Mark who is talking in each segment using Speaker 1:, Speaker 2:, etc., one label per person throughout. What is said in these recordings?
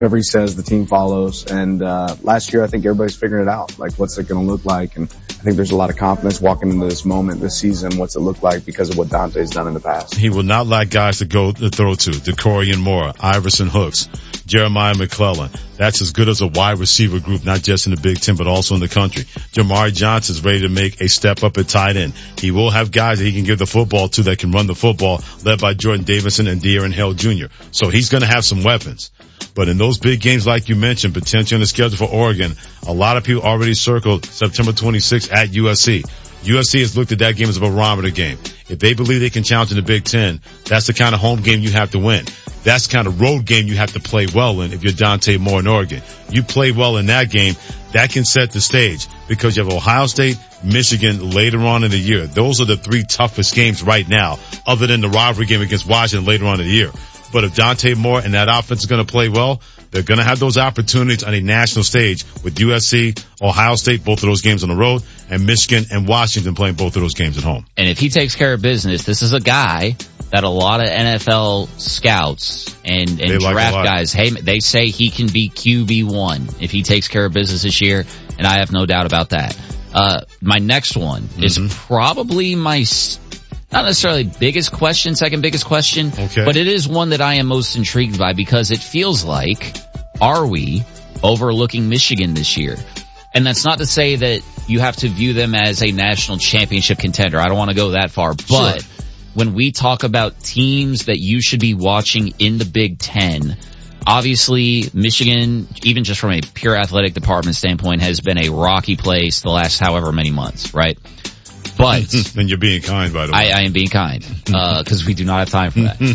Speaker 1: whatever he says, the team follows. And last year, I think everybody's figuring it out. Like, what's it going to look like? And I think there's a lot of confidence walking into this moment, this season. What's it look like because of what Dante's done in the past?
Speaker 2: He will not lack guys to throw to. DeCorian Moore, Iverson Hooks, Jeremiah McClellan. That's as good as a wide receiver group, not just in the Big Ten, but also in the country. Jamari Johnson's ready to make a step up at tight end. He will have guys that he can give the football to that can run the football, led by Jordan Davidson and De'Aaron Hale Jr. So he's going to have some weapons. But in those big games, like you mentioned, potentially on the schedule for Oregon, a lot of people already circled September 26th at USC. USC has looked at that game as a barometer game. If they believe they can challenge in the Big Ten, that's the kind of home game you have to win. That's the kind of road game you have to play well in if you're Dante Moore in Oregon. You play well in that game, that can set the stage because you have Ohio State, Michigan later on in the year. Those are the three toughest games right now, other than the rivalry game against Washington later on in the year. But if Dante Moore and that offense is going to play well, they're going to have those opportunities on a national stage with USC, Ohio State, both of those games on the road, and Michigan and Washington playing both of those games at home.
Speaker 3: And if he takes care of business, this is a guy that a lot of NFL scouts and draft guys, hey, they say he can be QB1 if he takes care of business this year, and I have no doubt about that. My next one is probably my not necessarily biggest question, second biggest question, but it is one that I am most intrigued by because it feels like, are we overlooking Michigan this year? And that's not to say that you have to view them as a national championship contender. I don't want to go that far, but when we talk about teams that you should be watching in the Big Ten, obviously Michigan, even just from a pure athletic department standpoint, has been a rocky place the last however many months, right? But
Speaker 2: and you're being kind, by the way.
Speaker 3: I am being kind, because we do not have time for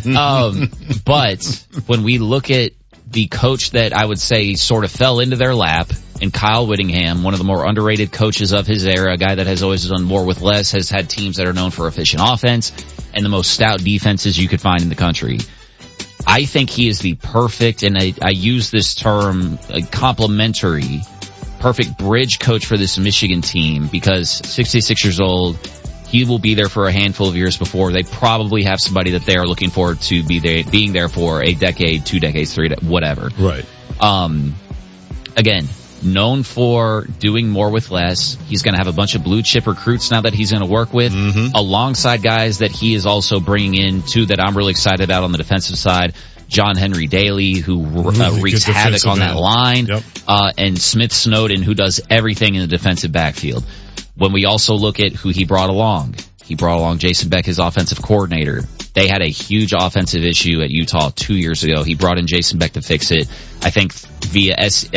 Speaker 3: that. But when we look at the coach that I would say sort of fell into their lap, and Kyle Whittingham, one of the more underrated coaches of his era, a guy that has always done more with less, has had teams that are known for efficient offense and the most stout defenses you could find in the country. I think he is the perfect, and I use this term, complementary, perfect bridge coach for this Michigan team because 66 years old, he will be there for a handful of years before they probably have somebody that they are looking forward to being there for a decade, 2 decades, 3, whatever.
Speaker 2: Right.
Speaker 3: Again, known for doing more with less. He's going to have a bunch of blue chip recruits now that he's going to work with, alongside guys that he is also bringing in too that I'm really excited about on the defensive side. John Henry Daly, who wreaks havoc on that line, and Smith Snowden, who does everything in the defensive backfield. When we also look at who he brought along Jason Beck, his offensive coordinator. They had a huge offensive issue at Utah 2 years ago. He brought in Jason Beck to fix it. I think via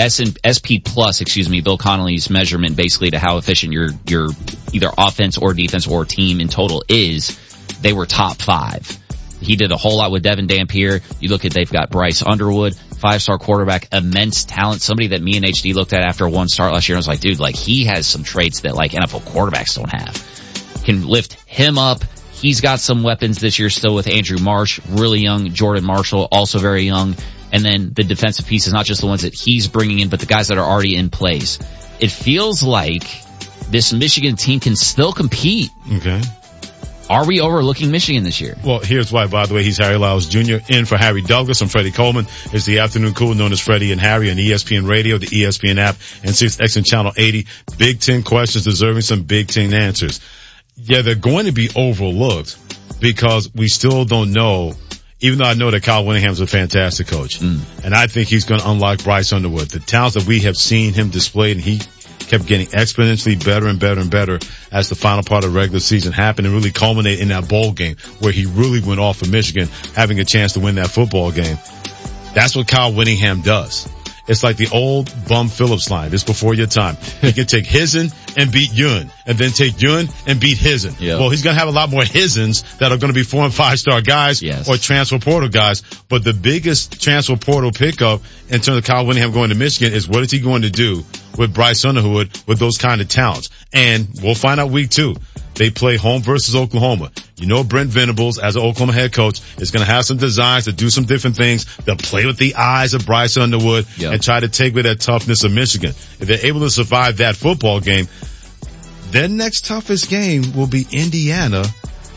Speaker 3: SP Plus, Bill Connolly's measurement basically to how efficient your either offense or defense or team in total is, they were top 5. He did a whole lot with Devin Dampier. You look at, they've got Bryce Underwood, 5-star quarterback, immense talent, somebody that me and HD looked at after one start last year. I was like, dude, like he has some traits that like NFL quarterbacks don't have. Can lift him up. He's got some weapons this year still with Andrew Marsh, really young. Jordan Marshall, also very young. And then the defensive pieces, not just the ones that he's bringing in, but the guys that are already in place. It feels like this Michigan team can still compete.
Speaker 2: Okay.
Speaker 3: Are we overlooking Michigan this year?
Speaker 2: Well, here's why, by the way. He's Harry Lyles Jr. in for Harry Douglas. I'm Freddie Coleman. It's the Afternoon Cool, known as Freddie and Harry on ESPN Radio, the ESPN app, and 6X and Channel 80. Big Ten questions deserving some Big Ten answers. Yeah, they're going to be overlooked because we still don't know, even though I know that Kyle Whittingham's a fantastic coach. And I think he's going to unlock Bryce Underwood. The talents that we have seen him display, and he kept getting exponentially better and better and better as the final part of the regular season happened and really culminate in that bowl game where he really went off for Michigan, having a chance to win that football game. That's what Kyle Whittingham does. It's like the old Bum Phillips line. This before your time. He can take Hizen and beat Yun, and then take Yun and beat Hizen.
Speaker 3: Yep.
Speaker 2: Well, he's going to have a lot more Hizens that are going to be 4- and 5-star guys or transfer portal guys. But the biggest transfer portal pickup in terms of Kyle Whittingham going to Michigan is what is he going to do with Bryce Underwood with those kind of talents? And we'll find out week 2. They play home versus Oklahoma. You know Brent Venables, as an Oklahoma head coach, is going to have some designs to do some different things, to play with the eyes of Bryce Underwood and try to take with that toughness of Michigan. If they're able to survive that football game, their next toughest game will be Indiana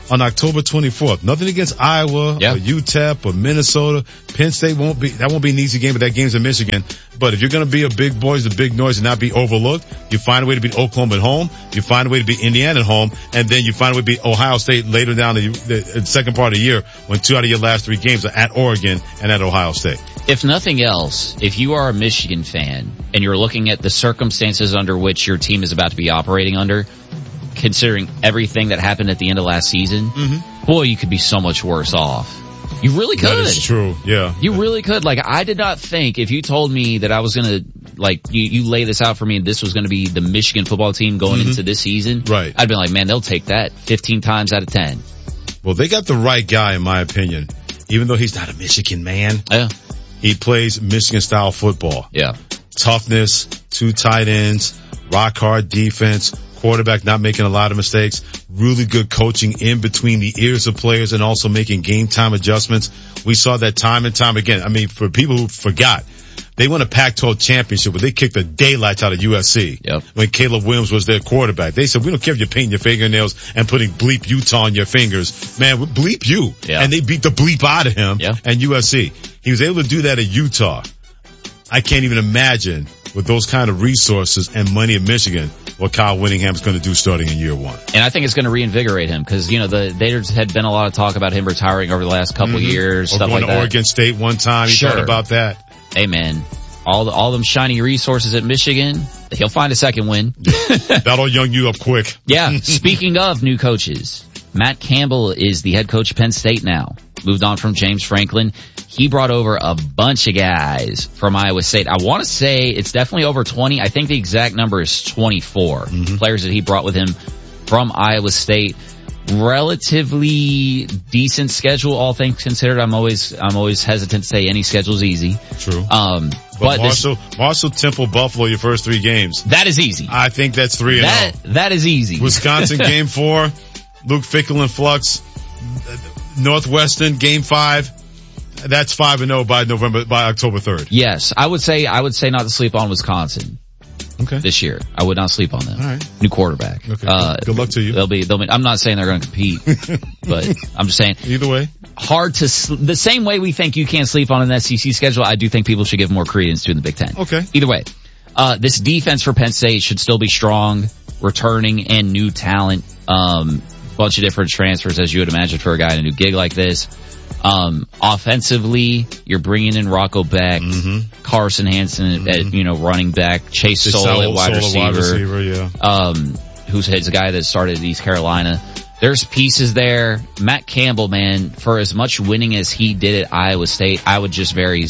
Speaker 2: on October 24th. Nothing against Iowa or UTEP or Minnesota. Penn State won't be an easy game, but that game's in Michigan. But if you're going to be a big boys, the big noise and not be overlooked, you find a way to beat Oklahoma at home. You find a way to beat Indiana at home. And then you find a way to beat Ohio State later down the second part of the year when 2 out of your last 3 games are at Oregon and at Ohio State.
Speaker 3: If nothing else, if you are a Michigan fan and you're looking at the circumstances under which your team is about to be operating under, considering everything that happened at the end of last season, boy, you could be so much worse off. You really could.
Speaker 2: That is true, yeah.
Speaker 3: You really could. Like, I did not think, if you told me that I was gonna, like, you lay this out for me and this was gonna be the Michigan football team going into this season,
Speaker 2: right?
Speaker 3: I'd been like, man, they'll take that 15 times out of 10.
Speaker 2: Well, they got the right guy, in my opinion. Even though he's not a Michigan man.
Speaker 3: Yeah.
Speaker 2: He plays Michigan-style football.
Speaker 3: Yeah.
Speaker 2: Toughness, 2 tight ends, rock-hard defense, quarterback not making a lot of mistakes, really good coaching in between the ears of players and also making game-time adjustments. We saw that time and time again. I mean, for people who forgot, they won a Pac-12 championship where they kicked the daylights out of USC when Caleb Williams was their quarterback. They said, we don't care if you're painting your fingernails and putting bleep Utah on your fingers. Man, we bleep you. Yeah. And they beat the bleep out of him and USC. He was able to do that at Utah. I can't even imagine with those kind of resources and money in Michigan what Kyle Whittingham's going to do starting in year 1.
Speaker 3: And I think it's going to reinvigorate him because, you know, there had been a lot of talk about him retiring over the last couple years,
Speaker 2: or
Speaker 3: stuff like that.
Speaker 2: Going to Oregon State one time, he thought about that.
Speaker 3: Hey man, all them shiny resources at Michigan, he'll find a second win.
Speaker 2: That'll young you up quick.
Speaker 3: Yeah. Speaking of new coaches, Matt Campbell is the head coach of Penn State now. Moved on from James Franklin. He brought over a bunch of guys from Iowa State. I want to say it's definitely over 20. I think the exact number is 24 players that he brought with him from Iowa State. Relatively decent schedule, all things considered. I'm always hesitant to say any schedule's easy.
Speaker 2: True. But Marshall, Temple, Buffalo, your first 3 games.
Speaker 3: That is easy.
Speaker 2: I think that's 3-0.
Speaker 3: That is easy.
Speaker 2: Wisconsin game 4, Luke Fickell and Flux. Northwestern game 5. That's 5-0 by October 3rd.
Speaker 3: Yes, I would say not to sleep on Wisconsin.
Speaker 2: Okay.
Speaker 3: This year, I would not sleep on them.
Speaker 2: All right.
Speaker 3: New quarterback.
Speaker 2: Okay. Good luck to you.
Speaker 3: They'll be. I'm not saying they're going to compete, but I'm just saying.
Speaker 2: Either way,
Speaker 3: hard to the same way we think you can't sleep on an SEC schedule. I do think people should give more credence to in the Big Ten.
Speaker 2: Okay.
Speaker 3: Either way, this defense for Penn State should still be strong, returning and new talent. Bunch of different transfers, as you would imagine, for a guy in a new gig like this. Offensively, you're bringing in Rocco Beck, Carson Hansen at, running back, Chase Soule at wide receiver, who's a guy that started at East Carolina. There's pieces there. Matt Campbell, man, for as much winning as he did at Iowa State, I would just broadly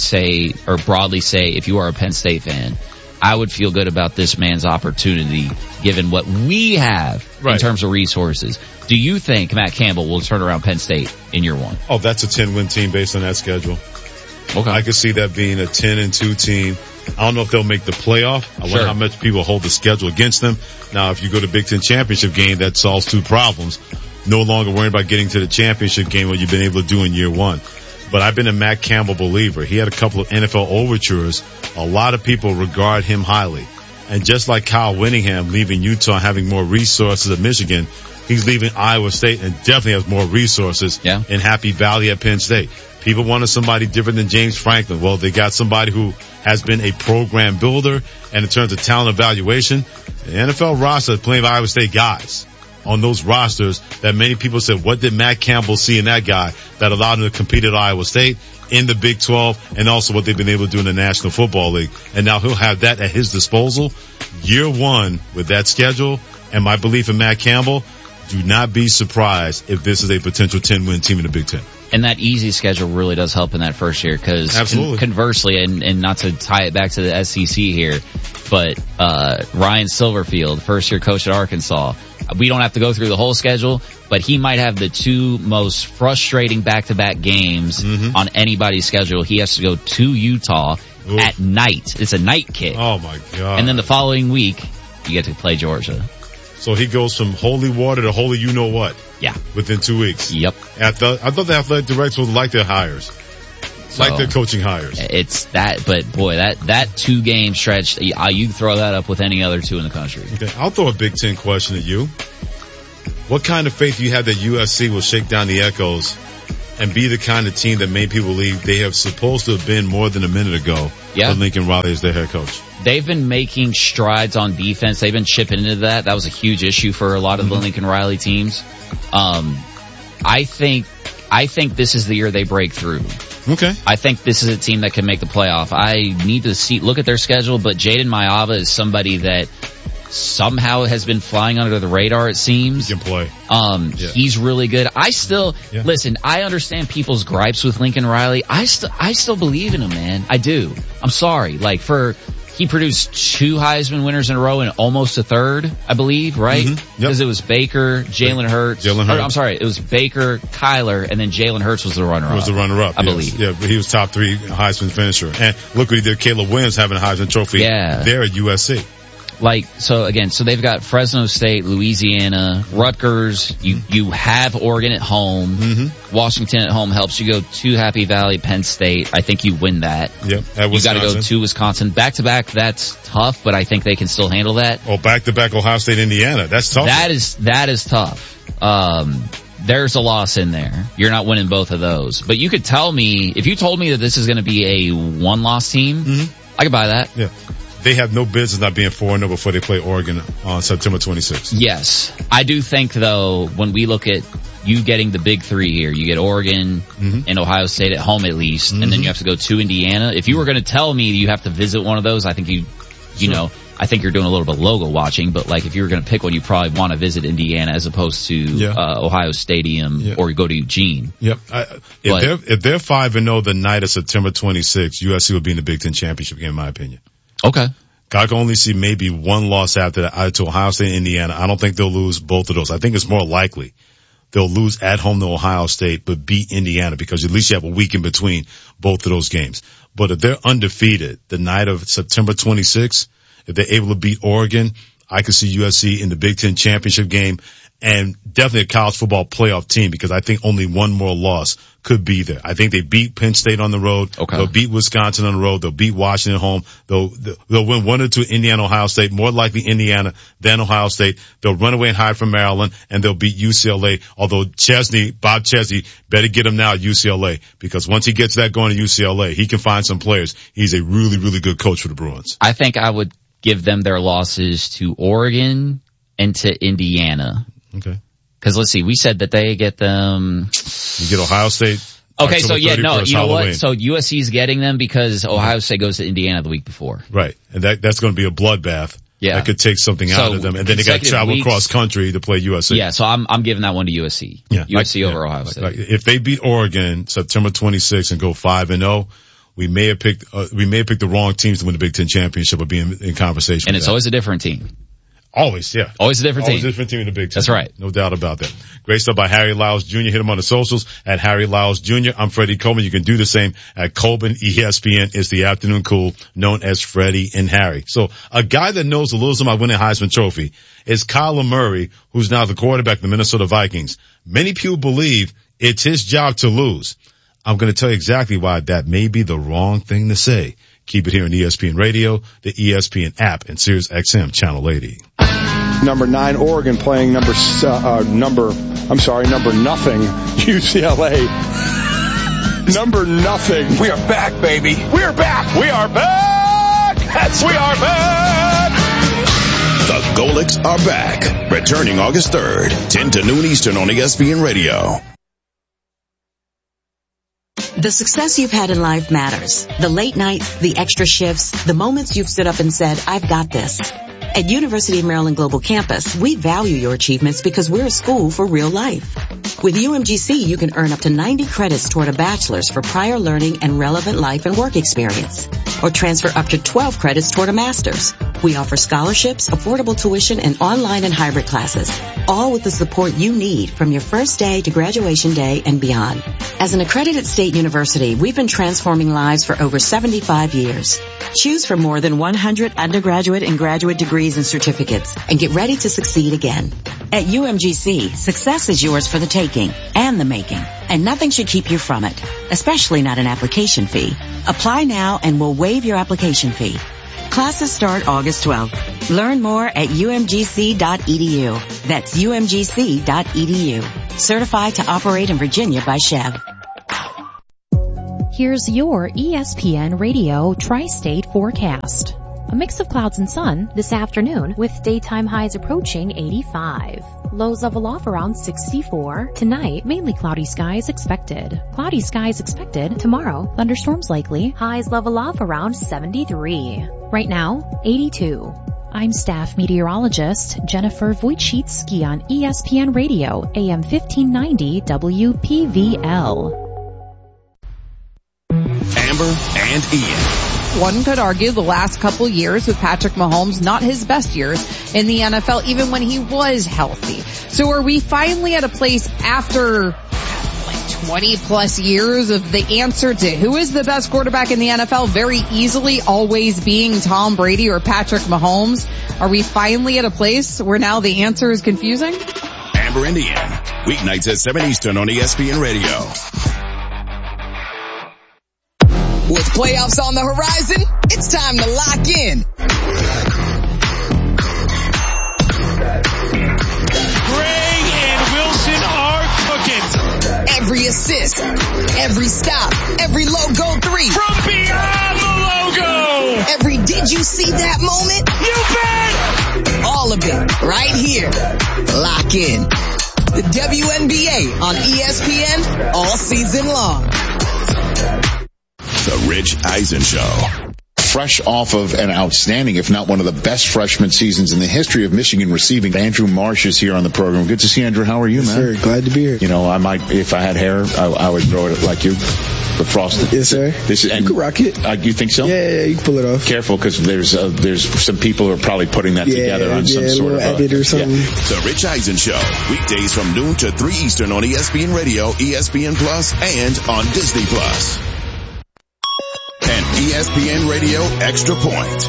Speaker 3: say, if you are a Penn State fan, I would feel good about this man's opportunity given what we have in terms of resources. Do you think Matt Campbell will turn around Penn State in year 1?
Speaker 2: Oh, that's a 10-win team based on that schedule.
Speaker 3: Okay.
Speaker 2: I could see that being a 10-2 team. I don't know if they'll make the playoff. I wonder how much people hold the schedule against them. Now, if you go to Big Ten championship game, that solves 2 problems. No longer worrying about getting to the championship game, what you've been able to do in year 1. But I've been a Matt Campbell believer. He had a couple of NFL overtures. A lot of people regard him highly. And just like Kyle Whittingham leaving Utah and having more resources at Michigan, he's leaving Iowa State and definitely has more resources in Happy Valley at Penn State. People wanted somebody different than James Franklin. Well, they got somebody who has been a program builder, and in terms of talent evaluation, the NFL roster has plenty of Iowa State guys on those rosters that many people said, what did Matt Campbell see in that guy that allowed him to compete at Iowa State, in the Big 12, and also what they've been able to do in the National Football League. And now he'll have that at his disposal. Year 1 with that schedule and my belief in Matt Campbell, do not be surprised if this is a potential 10-win team in the Big Ten.
Speaker 3: And that easy schedule really does help in that first year because conversely, and not to tie it back to the SEC here, but Ryan Silverfield, first-year coach at Arkansas, we don't have to go through the whole schedule, but he might have the 2 most frustrating back-to-back games on anybody's schedule. He has to go to Utah at night. It's a night kick.
Speaker 2: Oh, my God.
Speaker 3: And then the following week, you get to play Georgia.
Speaker 2: So he goes from holy water to holy you-know-what.
Speaker 3: Yeah.
Speaker 2: Within 2 weeks.
Speaker 3: Yep.
Speaker 2: I thought the athletic directors would like their hires. Like their coaching hires.
Speaker 3: It's that, but boy, that 2-game stretch, you throw that up with any other 2 in the country.
Speaker 2: Okay, I'll throw a Big Ten question at you. What kind of faith do you have that USC will shake down the Echoes and be the kind of team that made people believe they have supposed to have been more than a minute ago with Lincoln Riley as their head coach?
Speaker 3: They've been making strides on defense. They've been chipping into that. That was a huge issue for a lot of the Lincoln Riley teams. I think this is the year they break through.
Speaker 2: Okay.
Speaker 3: I think this is a team that can make the playoff. I need to look at their schedule, but Jaden Mayava is somebody that somehow has been flying under the radar, it seems.
Speaker 2: He can play.
Speaker 3: He's really good. Listen, I understand people's gripes with Lincoln Riley. I still believe in him, man. I do. I'm sorry. He produced 2 Heisman winners in a row and almost a third, I believe, right? Because it was Baker, Jalen Hurts. I'm sorry, it was Baker, Kyler, and then Jalen Hurts was the runner-up.
Speaker 2: Was the runner-up,
Speaker 3: I believe.
Speaker 2: Yeah, but he was top 3 Heisman finisher. And look what he did. Caleb Williams having a Heisman Trophy there at USC.
Speaker 3: So they've got Fresno State, Louisiana, Rutgers. You have Oregon at home. Washington at home helps you go to Happy Valley, Penn State. I think you win that.
Speaker 2: Yep.
Speaker 3: You got to go to Wisconsin. Back to back, that's tough, but I think they can still handle that.
Speaker 2: Oh, back to back Ohio State, Indiana. That's tough.
Speaker 3: That is tough. There's a loss in there. You're not winning both of those. But you could tell me, if you told me that this is going to be a 1-loss team, I could buy that.
Speaker 2: Yeah. They have no business not being 4-0 before they play Oregon on September 26th.
Speaker 3: Yes. I do think, though, when we look at you getting the big 3 here, you get Oregon and Ohio State at home at least, and then you have to go to Indiana. If you were going to tell me you have to visit one of those, I think I think you're doing a little bit of logo watching, but if you were going to pick one, you probably want to visit Indiana as opposed to Ohio Stadium or go to Eugene.
Speaker 2: Yep. If they're 5-0 the night of September 26th, USC will be in the Big Ten championship game, in my opinion.
Speaker 3: Okay.
Speaker 2: I can only see maybe 1 loss after that, either to Ohio State and Indiana. I don't think they'll lose both of those. I think it's more likely they'll lose at home to Ohio State, but beat Indiana because at least you have a week in between both of those games. But if they're undefeated the night of September 26th, if they're able to beat Oregon, I could see USC in the Big Ten championship game and definitely a college football playoff team because I think only 1 more loss could be there. I think they beat Penn State on the road.
Speaker 3: Okay.
Speaker 2: They'll beat Wisconsin on the road. They'll beat Washington at home. They'll win 1 or 2 Indiana, Ohio State, more likely Indiana than Ohio State. They'll run away and hide from Maryland and they'll beat UCLA. Although Bob Chesney, better get him now at UCLA because once he gets that going to UCLA, he can find some players. He's a really, really good coach for the Bruins.
Speaker 3: I think I would give them their losses to Oregon and to Indiana.
Speaker 2: Okay.
Speaker 3: Because let's see, we said that they get them.
Speaker 2: You get Ohio State.
Speaker 3: Okay, so you know
Speaker 2: Halloween.
Speaker 3: what? So USC's getting them because Ohio State goes to Indiana the week before.
Speaker 2: Right. And that's going to be a bloodbath.
Speaker 3: Yeah.
Speaker 2: That could take something out of them. And then they got to travel cross country to play USC.
Speaker 3: Yeah, so I'm giving that one to USC. Yeah. USC over Ohio State.
Speaker 2: If they beat Oregon September 26th and go 5-0, we may have picked the wrong teams to win the Big Ten championship or be in conversation.
Speaker 3: And it's always a different team.
Speaker 2: Always, yeah.
Speaker 3: Always a different team.
Speaker 2: Always a different team in the Big Ten.
Speaker 3: That's right.
Speaker 2: No doubt about that. Great stuff by Harry Lyles Jr. Hit him on the socials at Harry Lyles Jr. I'm Freddie Coleman. You can do the same at Colbin ESPN. It's the afternoon cool known as Freddie and Harry. So a guy that knows a little something about winning a Heisman Trophy is Kyler Murray, who's now the quarterback of the Minnesota Vikings. Many people believe it's his job to lose. I'm going to tell you exactly why that may be the wrong thing to say. Keep it here on ESPN Radio, the ESPN app, and Sirius XM Channel 80.
Speaker 4: Number 9, Oregon playing number nothing, UCLA. Number nothing.
Speaker 5: We are back, baby. We are back. We are back. We are back.
Speaker 6: The Golics are back. Returning August 3rd, 10 to noon Eastern on ESPN Radio.
Speaker 7: The success you've had in life matters. The late nights, the extra shifts, the moments you've stood up and said, I've got this. At University of Maryland Global Campus, we value your achievements because we're a school for real life. With UMGC, you can earn up to 90 credits toward a bachelor's for prior learning and relevant life and work experience, or transfer up to 12 credits toward a master's. We offer scholarships, affordable tuition, and online and hybrid classes, all with the support you need from your first day to graduation day and beyond. As an accredited state university, we've been transforming lives for over 75 years. Choose from more than 100 undergraduate and graduate degrees and certificates, and get ready to succeed again. At UMGC, success is yours for the taking and the making, and nothing should keep you from it, especially not an application fee. Apply now and we'll waive your application fee. Classes start August 12th. Learn more at umgc.edu. That's umgc.edu. Certified to operate in Virginia by Chev.
Speaker 8: Here's your ESPN Radio Tri-State forecast. A mix of clouds and sun this afternoon with daytime highs approaching 85. Lows level off around 64. Tonight, mainly cloudy skies expected. Cloudy skies expected tomorrow. Thunderstorms likely. Highs level off around 73. Right now, 82. I'm staff meteorologist Jennifer Wojcicki on ESPN Radio, AM 1590 WPVL.
Speaker 6: Amber and Ian.
Speaker 9: One could argue the last couple years with Patrick Mahomes, not his best years in the NFL, even when he was healthy. So are we finally at a place after 20 plus years of the answer to who is the best quarterback in the NFL very easily always being Tom Brady or Patrick Mahomes? Are we finally at a place where now the answer is confusing?
Speaker 6: Amber and Ian, weeknights at 7 Eastern on ESPN Radio.
Speaker 10: With playoffs on the horizon, it's time to lock in.
Speaker 5: Gray and Wilson are cooking.
Speaker 10: Every assist, every stop, every logo three.
Speaker 5: From beyond the logo.
Speaker 10: Every did you see that moment?
Speaker 5: You bet.
Speaker 10: All of it right here. Lock in. The WNBA on ESPN all season long.
Speaker 6: The Rich Eisen Show.
Speaker 11: Fresh off of an outstanding, if not one of the best freshman seasons in the history of Michigan receiving. Andrew Marsh is here on the program. Good to see you, Andrew. How are you, man?
Speaker 12: Sir, glad to be here.
Speaker 11: You know, I might, if I had hair, I would grow it like you. But frosted.
Speaker 12: Yes, sir.
Speaker 11: This is, and
Speaker 12: you can rock it.
Speaker 11: You think so?
Speaker 12: Yeah, you can pull it off.
Speaker 11: Careful, because there's some people who are probably putting that together on some sort of
Speaker 12: edit or something.
Speaker 6: The Rich Eisen Show, weekdays from noon to 3 Eastern on ESPN Radio, ESPN Plus, and on Disney Plus. And ESPN Radio Extra Point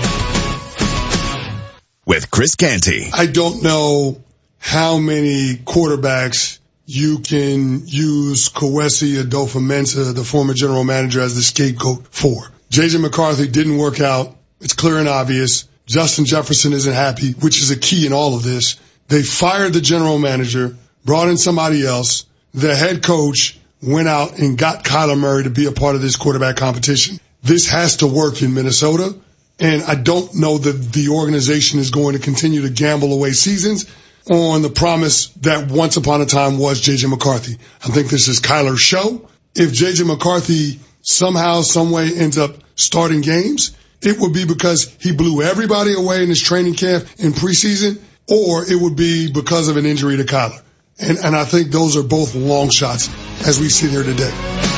Speaker 6: with Chris Canty.
Speaker 13: I don't know how many quarterbacks you can use Kwesi Adofo-Mensah, the former general manager, as the scapegoat for. J.J. McCarthy didn't work out. It's clear and obvious. Justin Jefferson isn't happy, which is a key in all of this. They fired the general manager, brought in somebody else. The head coach went out and got Kyler Murray to be a part of this quarterback competition. This has to work in Minnesota, and I don't know that the organization is going to continue to gamble away seasons on the promise that once upon a time was J.J. McCarthy. I think this is Kyler's show. If J.J. McCarthy somehow, some way ends up starting games, it would be because he blew everybody away in his training camp in preseason, or it would be because of an injury to Kyler. And I think those are both long shots as we sit here today.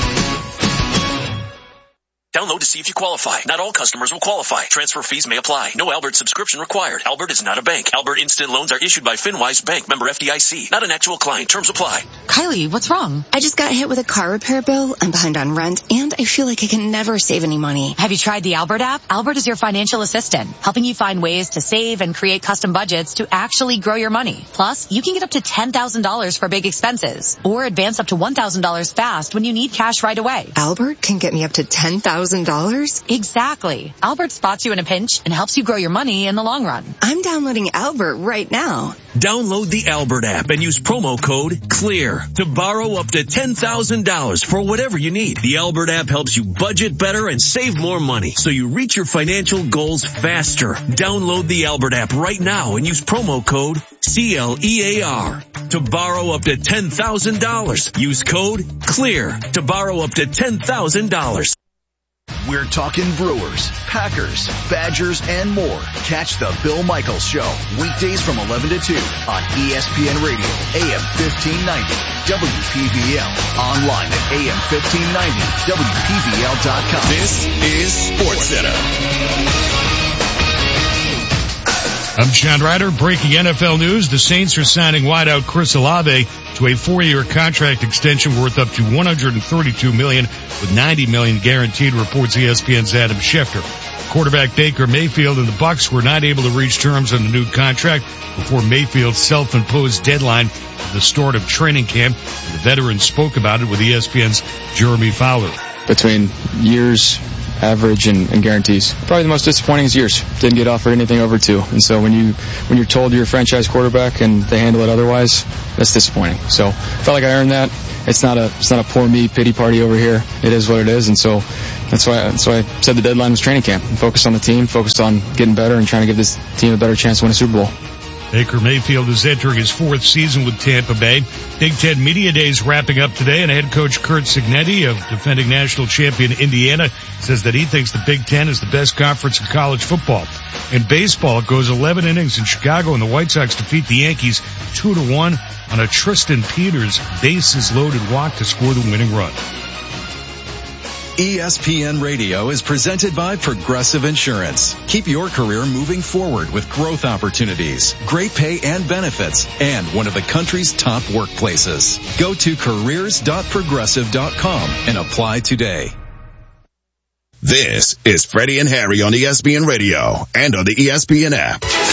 Speaker 14: Download to see if you qualify. Not all customers will qualify. Transfer fees may apply. No Albert subscription required. Albert is not a bank. Albert Instant Loans are issued by FinWise Bank, member FDIC. Not an actual client. Terms apply.
Speaker 15: Kylie, what's wrong? I just got hit with a car repair bill. I'm behind on rent, and I feel like I can never save any money.
Speaker 16: Have you tried the Albert app? Albert is your financial assistant, helping you find ways to save and create custom budgets to actually grow your money. Plus, you can get up to $10,000 for big expenses, or advance up to $1,000 fast when you need cash right away.
Speaker 15: Albert can get me up to $10,000?
Speaker 16: Exactly. Albert spots you in a pinch and helps you grow your money in the long run.
Speaker 15: I'm downloading Albert right now.
Speaker 14: Download the Albert app and use promo code CLEAR to borrow up to $10,000 for whatever you need. The Albert app helps you budget better and save more money so you reach your financial goals faster. Download the Albert app right now and use promo code CLEAR to borrow up to $10,000. Use code CLEAR to borrow up to $10,000.
Speaker 17: We're talking Brewers, Packers, Badgers, and more. Catch the Bill Michaels Show, weekdays from 11 to 2 on ESPN Radio, AM 1590, WPVL, online at AM1590, WPVL.com.
Speaker 6: This is SportsCenter.
Speaker 18: I'm John Ryder. Breaking NFL news. The Saints are signing wideout Chris Olave to a 4-year contract extension worth up to $132 million with $90 million guaranteed, reports ESPN's Adam Schefter. Quarterback Baker Mayfield and the Bucs were not able to reach terms on the new contract before Mayfield's self-imposed deadline at the start of training camp. The veteran spoke about it with ESPN's Jeremy Fowler.
Speaker 19: Between years
Speaker 12: average, and guarantees. Probably the most disappointing is yours. Didn't get offered anything over 2. And so when you're told you're a franchise quarterback and they handle it otherwise, that's disappointing. So felt like I earned that. It's not a poor me pity party over here. It is what it is, and so that's why I said the deadline was training camp. Focused on the team, focused on getting better, and trying to give this team a better chance to win a Super Bowl.
Speaker 18: Baker Mayfield is entering his 4th season with Tampa Bay. Big Ten Media Days wrapping up today, and head coach Curt Cignetti of defending national champion Indiana says that he thinks the Big Ten is the best conference in college football. In baseball, it goes 11 innings in Chicago, and the White Sox defeat the Yankees 2-1 on a Tristan Peters bases-loaded walk to score the winning run.
Speaker 19: ESPN Radio is presented by Progressive Insurance. Keep your career moving forward with growth opportunities, great pay and benefits, and one of the country's top workplaces. Go to careers.progressive.com and apply today.
Speaker 6: This is Freddie and Harry on ESPN Radio and on the ESPN app.